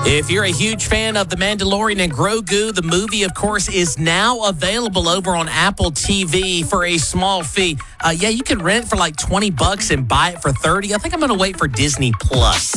If you're a huge fan of The Mandalorian and Grogu, the movie, of course, is now available over on Apple TV for a small fee. You can rent it for like $20 and buy it for $30. I think I'm going to wait for Disney Plus.